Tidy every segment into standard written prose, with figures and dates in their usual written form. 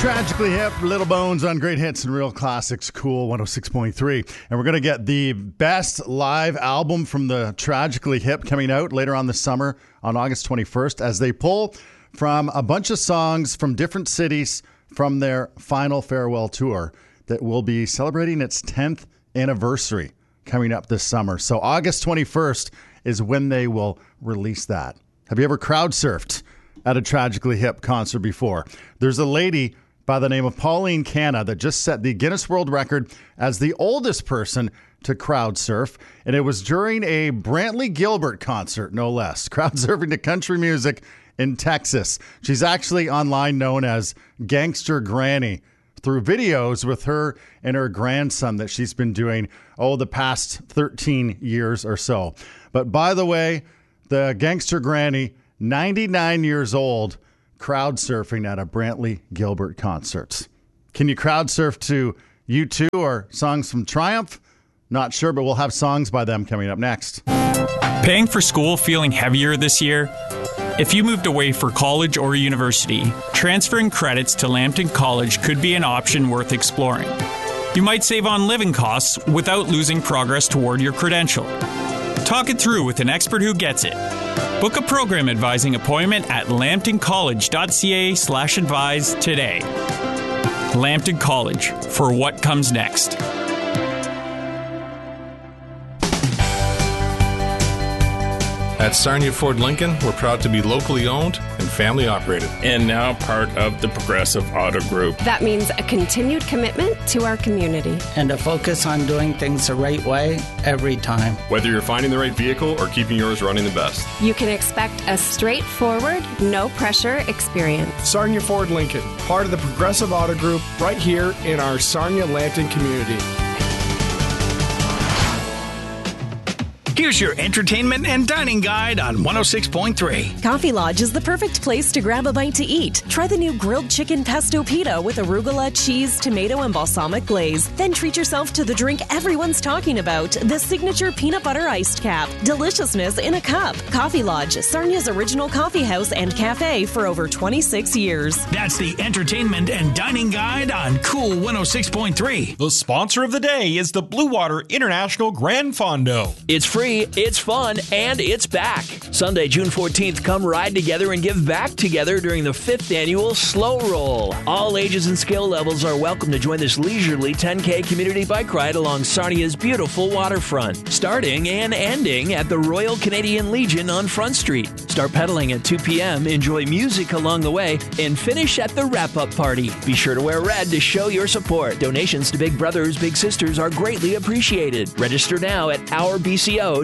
Tragically Hip, Little Bones on Great Hits and Real Classics, Cool 106.3. And we're going to get the best live album from the Tragically Hip coming out later on this summer on August 21st as they pull from a bunch of songs from different cities from their final farewell tour that will be celebrating its 10th anniversary coming up this summer. So August 21st is when they will release that. Have you ever crowd surfed at a Tragically Hip concert before? There's a lady by the name of Pauline Canna that just set the Guinness World Record as the oldest person to crowd surf. And it was during a Brantley Gilbert concert, no less. Crowd surfing to country music in Texas. She's actually online known as Gangster Granny through videos with her and her grandson that she's been doing, the past 13 years or so. But by the way, the Gangster Granny, 99 years old, crowd surfing at a Brantley Gilbert concert. Can you crowd surf to U2 or songs from Triumph? Not sure, but we'll have songs by them coming up next. Paying for school feeling heavier this year? If you moved away for college or university, transferring credits to Lambton College could be an option worth exploring. You might save on living costs without losing progress toward your credential. Talk it through with an expert who gets it. Book a program advising appointment at lambtoncollege.ca/advise today. Lambton College, for what comes next. At Sarnia Ford Lincoln, we're proud to be locally owned and family operated. And now part of the Progressive Auto Group. That means a continued commitment to our community. And a focus on doing things the right way every time. Whether you're finding the right vehicle or keeping yours running the best. You can expect a straightforward, no-pressure experience. Sarnia Ford Lincoln, part of the Progressive Auto Group, right here in our Sarnia-Lambton community. Here's your entertainment and dining guide on 106.3. Coffee Lodge is the perfect place to grab a bite to eat. Try the new grilled chicken pesto pita with arugula, cheese, tomato, and balsamic glaze. Then treat yourself to the drink everyone's talking about, the signature peanut butter iced cap. Deliciousness in a cup. Coffee Lodge, Sarnia's original coffee house and cafe for over 26 years. That's the entertainment and dining guide on Cool 106.3. The sponsor of the day is the Blue Water International Grand Fondo. It's free, it's fun, and it's back. Sunday, June 14th, come ride together and give back together during the 5th annual Slow Roll. All ages and skill levels are welcome to join this leisurely 10K community bike ride along Sarnia's beautiful waterfront, starting and ending at the Royal Canadian Legion on Front Street. Start pedaling at 2 p.m., enjoy music along the way, and finish at the wrap-up party. Be sure to wear red to show your support. Donations to Big Brothers Big Sisters are greatly appreciated. Register now at ourbco.ca.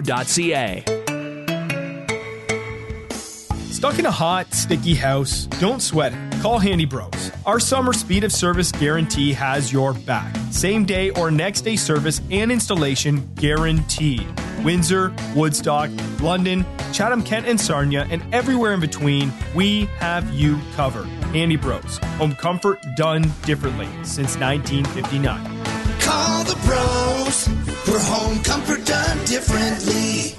Stuck in a hot, sticky house? Don't sweat it. Call Handy Bros. Our summer speed of service guarantee has your back. Same day or next day service and installation guaranteed. Windsor, Woodstock, London, Chatham-Kent and Sarnia, and everywhere in between, we have you covered. Handy Bros. Home comfort done differently since 1959. Call the bros for home comfort done differently.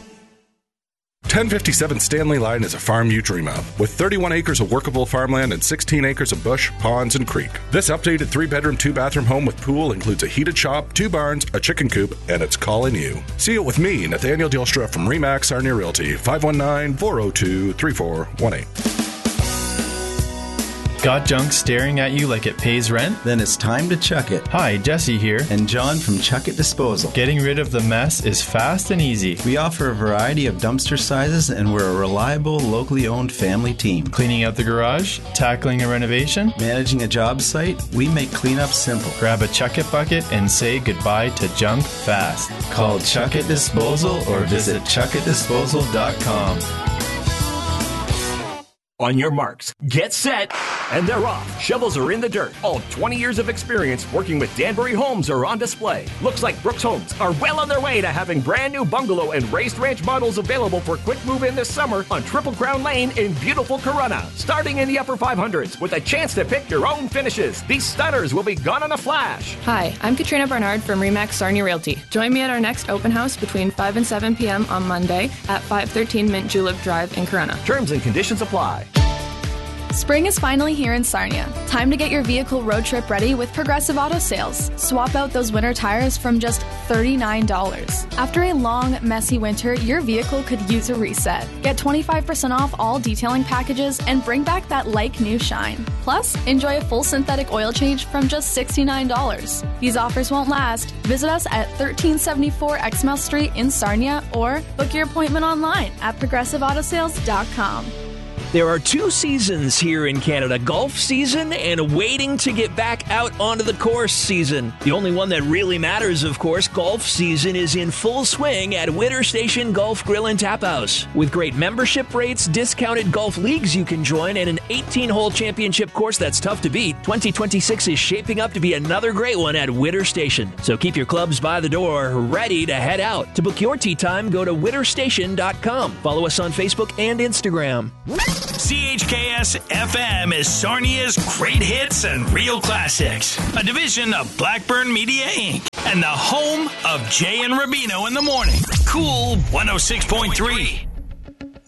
1057 Stanley Line is a farm you dream of, with 31 acres of workable farmland and 16 acres of bush, ponds, and creek. This updated 3-bedroom, 2-bathroom home with pool includes a heated shop, 2 barns, a chicken coop, and it's calling you. See it with me, Nathaniel Dilstra from Remax Sarnia Realty, 519-402-3418. Got junk staring at you like it pays rent? Then it's time to chuck it. Hi, Jesse here. And John from Chuck It Disposal. Getting rid of the mess is fast and easy. We offer a variety of dumpster sizes and we're a reliable, locally owned family team. Cleaning out the garage? Tackling a renovation? Managing a job site? We make cleanup simple. Grab a Chuck It bucket and say goodbye to junk fast. Call Chuck It Disposal or visit chuckitdisposal.com. On your marks, get set, and they're off. Shovels are in the dirt. All 20 years of experience working with Danbury Homes are on display. Looks like Brooks Homes are well on their way to having brand new bungalow and raised ranch models available for quick move-in this summer on Triple Crown Lane in beautiful Corunna. Starting in the upper 500s with a chance to pick your own finishes. These stunners will be gone in a flash. Hi, I'm Katrina Barnard from Remax Sarnia Realty. Join me at our next open house between 5 and 7 p.m. on Monday at 513 Mint Julep Drive in Corunna. Terms and conditions apply. Spring is finally here in Sarnia. Time to get your vehicle road trip ready with Progressive Auto Sales. Swap out those winter tires from just $39. After a long, messy winter, your vehicle could use a reset. Get 25% off all detailing packages and bring back that like-new shine. Plus, enjoy a full synthetic oil change from just $69. These offers won't last. Visit us at 1374 Exmouth Street in Sarnia or book your appointment online at progressiveautosales.com. There are two seasons here in Canada, golf season and waiting to get back out onto the course season. The only one that really matters, of course, golf season is in full swing at Witter Station Golf Grill and Tap House. With great membership rates, discounted golf leagues you can join, and an 18-hole championship course that's tough to beat, 2026 is shaping up to be another great one at Witter Station. So keep your clubs by the door, ready to head out. To book your tee time, go to witterstation.com. Follow us on Facebook and Instagram. CHKS FM is Sarnia's Great Hits and Real Classics, a division of Blackburn Media Inc. and the home of Jay and Rubino in the morning. Cool 106.3.